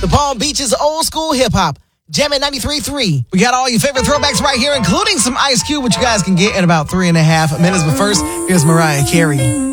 The Palm Beach's old school hip hop. Jammin' 93.3. We got all your favorite throwbacks right here, including some Ice Cube, which you guys can get in about 3.5 minutes. But first, here's Mariah Carey.